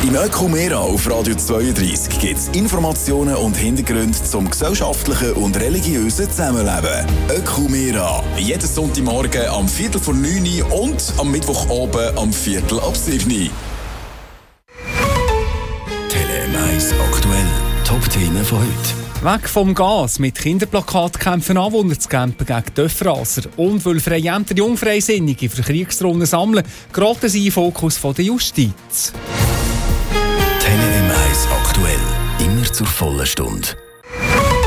Im Ökumera auf Radio 32 gibt es Informationen und Hintergründe zum gesellschaftlichen und religiösen Zusammenleben. Ökumera, jeden Sonntagmorgen am 8:45 und am Mittwochabend am 7:45. Tele 1 aktuell. Top-Themen von heute. Weg vom Gas. Mit Kinderplakat kämpfen Anwohner zu Campen gegen Dörfraser. Und weil Freiämter Jungfreisinnige für Kriegsrunden sammeln, geraten sie in den Fokus von der Justiz. Tele 1 aktuell. Immer zur vollen Stunde.